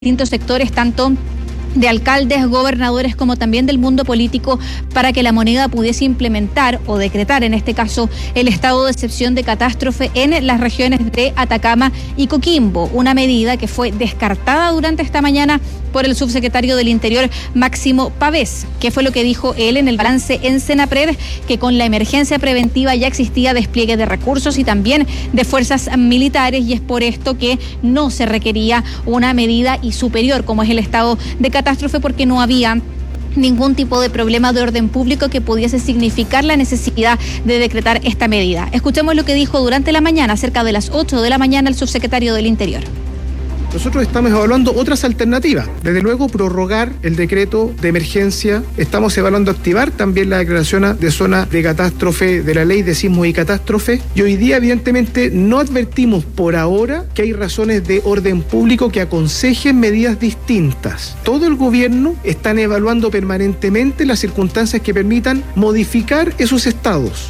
distintos sectores, tanto de alcaldes, gobernadores, como también del mundo político, para que la moneda pudiese implementar o decretar, en este caso, el estado de excepción de catástrofe en las regiones de Atacama y Coquimbo, una medida que fue descartada durante esta mañana por el subsecretario del Interior, Máximo Pavés, que fue lo que dijo él en el balance en Senapred, que con la emergencia preventiva ya existía despliegue de recursos y también de fuerzas militares, y es por esto que no se requería una medida y superior como es el estado de catástrofe, porque no había ningún tipo de problema de orden público que pudiese significar la necesidad de decretar esta medida. Escuchemos lo que dijo durante la mañana, cerca de las 8 de la mañana, el subsecretario del Interior. Nosotros estamos evaluando otras alternativas. Desde luego, prorrogar el decreto de emergencia. Estamos evaluando activar también la declaración de zona de catástrofe de la ley de sismos y catástrofe. Y hoy día, evidentemente, no advertimos por ahora que hay razones de orden público que aconsejen medidas distintas. Todo el gobierno está evaluando permanentemente las circunstancias que permitan modificar esos estados.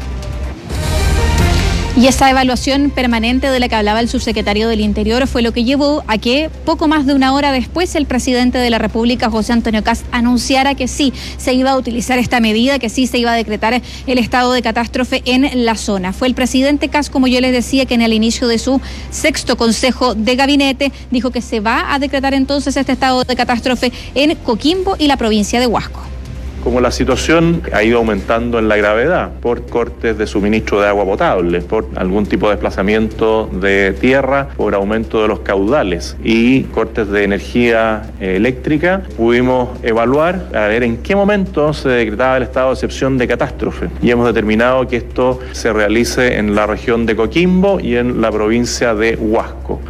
Y esa evaluación permanente de la que hablaba el subsecretario del Interior fue lo que llevó a que poco más de una hora después el presidente de la República, José Antonio Kast, anunciara que sí se iba a utilizar esta medida, que sí se iba a decretar el estado de catástrofe en la zona. Fue el presidente Kast, como yo les decía, que en el inicio de su 6º consejo de gabinete dijo que se va a decretar entonces este estado de catástrofe en Coquimbo y la provincia de Huasco. Como la situación ha ido aumentando en la gravedad por cortes de suministro de agua potable, por algún tipo de desplazamiento de tierra, por aumento de los caudales y cortes de energía eléctrica, pudimos evaluar a ver en qué momento se decretaba el estado de excepción de catástrofe. Y hemos determinado que esto se realice en la región de Coquimbo y en la provincia de Huasco.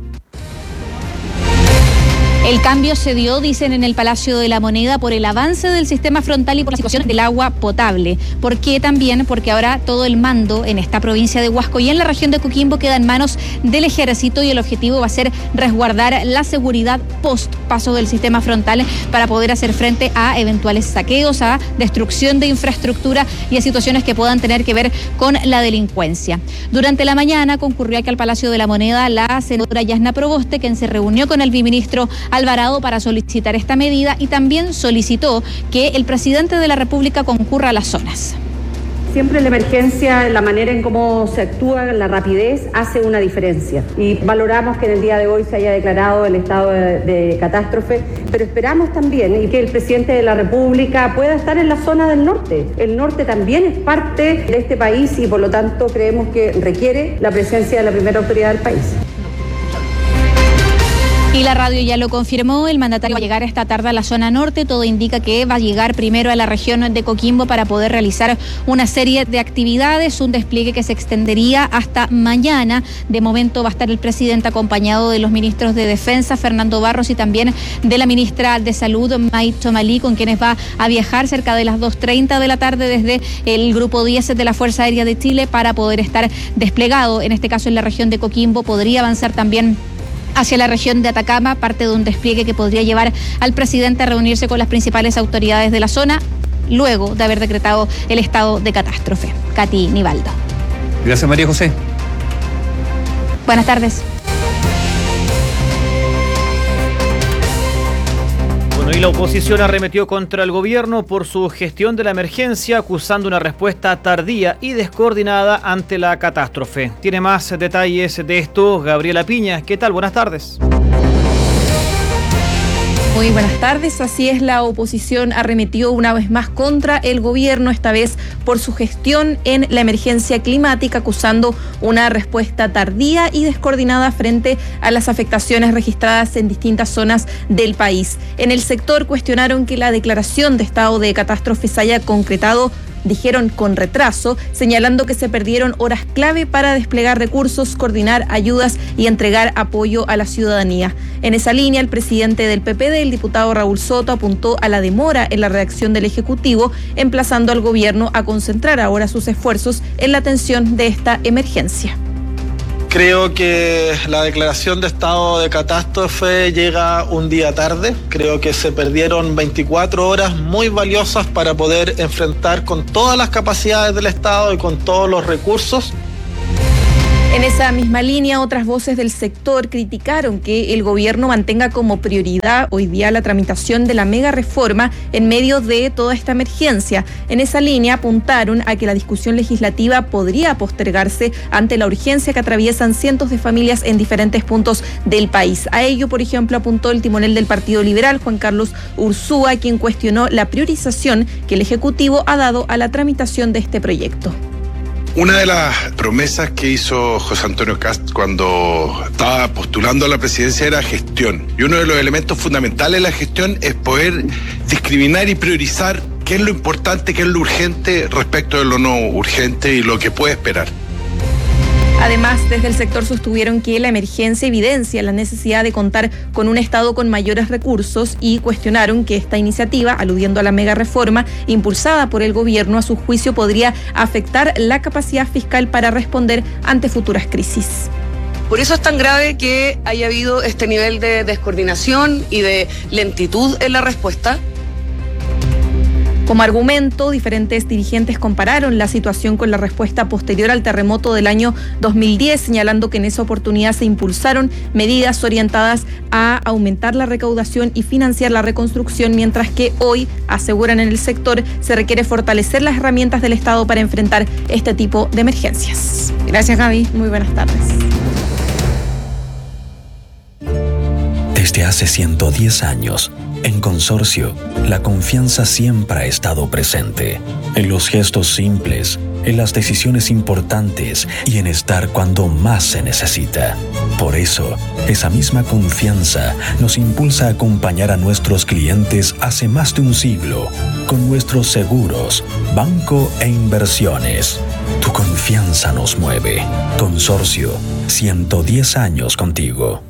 El cambio se dio, dicen, en el Palacio de la Moneda por el avance del sistema frontal y por la situación del agua potable. ¿Por qué también? Porque ahora todo el mando en esta provincia de Huasco y en la región de Coquimbo queda en manos del Ejército, y el objetivo va a ser resguardar la seguridad post paso del sistema frontal para poder hacer frente a eventuales saqueos, a destrucción de infraestructura y a situaciones que puedan tener que ver con la delincuencia. Durante la mañana concurrió aquí al Palacio de la Moneda la senadora Yasna Proboste, quien se reunió con el viceministro Alvarado para solicitar esta medida, y también solicitó que el presidente de la República concurra a las zonas. Siempre en la emergencia, la manera en cómo se actúa, la rapidez, hace una diferencia. Y valoramos que en el día de hoy se haya declarado el estado de catástrofe, pero esperamos también que el presidente de la República pueda estar en la zona del norte. El norte también es parte de este país y por lo tanto creemos que requiere la presencia de la primera autoridad del país. Y la radio ya lo confirmó, el mandatario va a llegar esta tarde a la zona norte. Todo indica que va a llegar primero a la región de Coquimbo para poder realizar una serie de actividades, un despliegue que se extendería hasta mañana. De momento va a estar el presidente acompañado de los ministros de Defensa, Fernando Barros, y también de la ministra de Salud, May Tomalí, con quienes va a viajar cerca de las 2:30 de la tarde desde el Grupo 10 de la Fuerza Aérea de Chile para poder estar desplegado, en este caso en la región de Coquimbo. Podría avanzar también hacia la región de Atacama, parte de un despliegue que podría llevar al presidente a reunirse con las principales autoridades de la zona luego de haber decretado el estado de catástrofe. Katy Nivaldo. Gracias, María José. Buenas tardes. Bueno, y la oposición arremetió contra el gobierno por su gestión de la emergencia, acusando una respuesta tardía y descoordinada ante la catástrofe. Tiene más detalles de esto Gabriela Piña. ¿Qué tal? Buenas tardes. Muy buenas tardes. Así es, la oposición arremetió una vez más contra el gobierno, esta vez por su gestión en la emergencia climática, acusando una respuesta tardía y descoordinada frente a las afectaciones registradas en distintas zonas del país. En el sector cuestionaron que la declaración de estado de catástrofe se haya concretado, dijeron, con retraso, señalando que se perdieron horas clave para desplegar recursos, coordinar ayudas y entregar apoyo a la ciudadanía. En esa línea, el presidente del PPD, el diputado Raúl Soto, apuntó a la demora en la reacción del Ejecutivo, emplazando al gobierno a concentrar ahora sus esfuerzos en la atención de esta emergencia. Creo que la declaración de estado de catástrofe llega un día tarde. Creo que se perdieron 24 horas muy valiosas para poder enfrentar con todas las capacidades del Estado y con todos los recursos En esa misma línea, otras voces del sector criticaron que el gobierno mantenga como prioridad hoy día la tramitación de la mega reforma en medio de toda esta emergencia. En esa línea apuntaron a que la discusión legislativa podría postergarse ante la urgencia que atraviesan cientos de familias en diferentes puntos del país. A ello, por ejemplo, apuntó el timonel del Partido Liberal, Juan Carlos Ursúa, quien cuestionó la priorización que el Ejecutivo ha dado a la tramitación de este proyecto. Una de las promesas que hizo José Antonio Kast cuando estaba postulando a la presidencia era gestión. Y uno de los elementos fundamentales de la gestión es poder discriminar y priorizar qué es lo importante, qué es lo urgente respecto de lo no urgente y lo que puede esperar. Además, desde el sector sostuvieron que la emergencia evidencia la necesidad de contar con un Estado con mayores recursos y cuestionaron que esta iniciativa, aludiendo a la mega reforma impulsada por el gobierno, a su juicio podría afectar la capacidad fiscal para responder ante futuras crisis. Por eso es tan grave que haya habido este nivel de descoordinación y de lentitud en la respuesta. Como argumento, diferentes dirigentes compararon la situación con la respuesta posterior al terremoto del año 2010, señalando que en esa oportunidad se impulsaron medidas orientadas a aumentar la recaudación y financiar la reconstrucción, mientras que hoy, aseguran en el sector, se requiere fortalecer las herramientas del Estado para enfrentar este tipo de emergencias. Gracias, Gaby. Muy buenas tardes. Desde hace 110 años, en Consorcio, la confianza siempre ha estado presente, en los gestos simples, en las decisiones importantes y en estar cuando más se necesita. Por eso, esa misma confianza nos impulsa a acompañar a nuestros clientes hace más de un siglo, con nuestros seguros, banco e inversiones. Tu confianza nos mueve. Consorcio, 110 años contigo.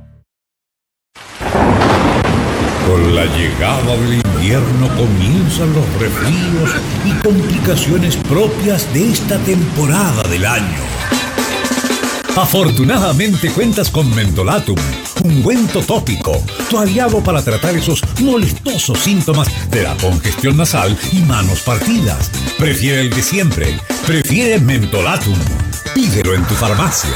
Con la llegada del invierno comienzan los resfríos y complicaciones propias de esta temporada del año. Afortunadamente cuentas con Mentolatum, ungüento tópico, tu aliado para tratar esos molestosos síntomas de la congestión nasal y manos partidas. Prefiere el de siempre, prefiere Mentolatum. Pídelo en tu farmacia.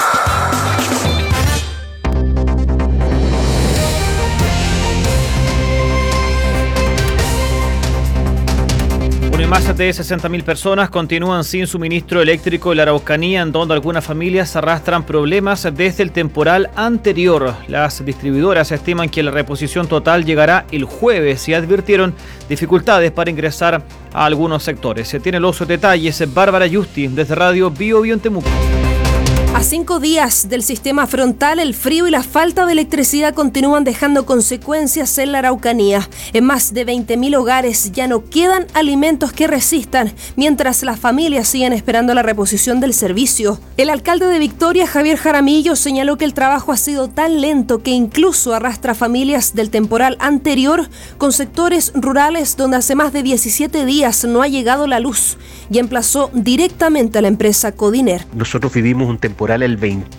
Más de 60.000 personas continúan sin suministro eléctrico en la Araucanía, en donde algunas familias arrastran problemas desde el temporal anterior. Las distribuidoras estiman que la reposición total llegará el jueves y advirtieron dificultades para ingresar a algunos sectores. Se tienen los detalles Bárbara Yusti desde Radio Bio en Temuco. A 5 días del sistema frontal, el frío y la falta de electricidad continúan dejando consecuencias en la Araucanía. En más de 20.000 hogares ya no quedan alimentos que resistan, mientras las familias siguen esperando la reposición del servicio. El alcalde de Victoria, Javier Jaramillo, señaló que el trabajo ha sido tan lento que incluso arrastra familias del temporal anterior con sectores rurales donde hace más de 17 días no ha llegado la luz, y emplazó directamente a la empresa Codiner. Nosotros vivimos un temporal el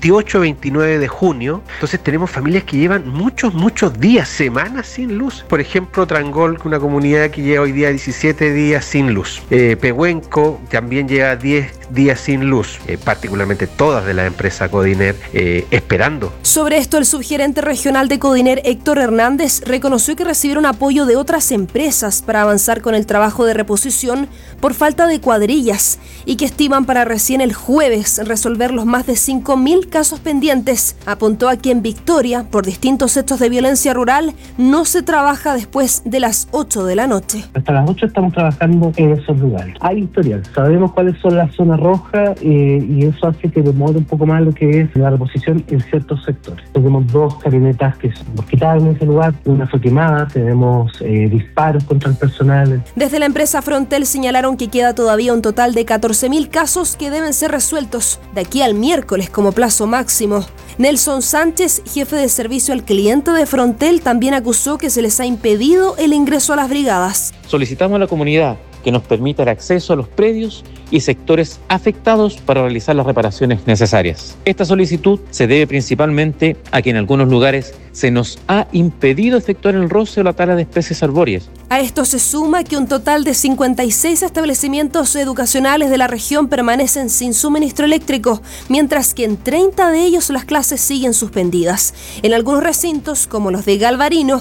28-29 de junio, entonces tenemos familias que llevan muchos días, semanas sin luz. Por ejemplo, Trangol, una comunidad que lleva hoy día 17 días sin luz. Pehuenco también lleva 10 días sin luz, particularmente todas de la empresa Codiner, esperando. Sobre esto, el subgerente regional de Codiner, Héctor Hernández, reconoció que recibieron apoyo de otras empresas para avanzar con el trabajo de reposición por falta de cuadrillas y que estiman para recién el jueves resolver los más de 5.000 casos pendientes. Apuntó a que en Victoria, por distintos hechos de violencia rural, no se trabaja después de las 8 de la noche. Hasta las 8 estamos trabajando en esos lugares. Hay historial, sabemos cuáles son las zonas rojas y eso hace que demore un poco más lo que es la reposición en ciertos sectores. Tenemos 2 camionetas que se quitaron en ese lugar, una fue quemada, tenemos disparos contra el personal. Desde la empresa Frontel señalaron que queda todavía un total de 14.000 casos que deben ser resueltos de aquí al miércoles como plazo máximo. Nelson Sánchez, jefe de servicio al cliente de Frontel, también acusó que se les ha impedido el ingreso a las brigadas. Solicitamos a la comunidad que nos permita el acceso a los predios y sectores afectados para realizar las reparaciones necesarias. Esta solicitud se debe principalmente a que en algunos lugares se nos ha impedido efectuar el roce o la tala de especies arbóreas. A esto se suma que un total de 56 establecimientos educacionales de la región permanecen sin suministro eléctrico, mientras que en 30 de ellos las clases siguen suspendidas. En algunos recintos, como los de Galvarino,